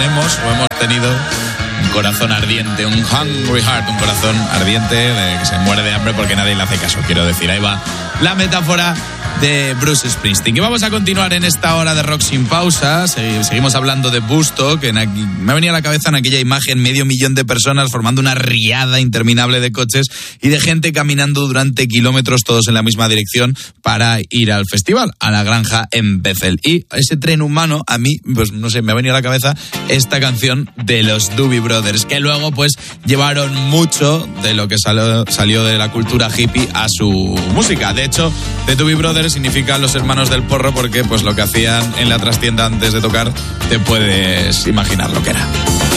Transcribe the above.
tenemos o hemos tenido un corazón ardiente, un hungry heart, un corazón ardiente que se muere de hambre porque nadie le hace caso, quiero decir. Ahí va la metáfora de Bruce Springsteen. Y vamos a continuar en esta hora de Rock Sin Pausa. Seguimos hablando de Woodstock. Me ha venido a la cabeza en aquella imagen 500.000 de personas formando una riada interminable de coches y de gente caminando durante kilómetros todos en la misma dirección para ir al festival, a la granja en Bethel. Y ese tren humano, a mí, pues no sé, me ha venido a la cabeza esta canción de los Doobie Brothers, que luego pues llevaron mucho de lo que salió de la cultura hippie a su música. De hecho, The Doobie Brothers significan los hermanos del porro porque pues lo que hacían en la trastienda antes de tocar te puedes imaginar lo que era.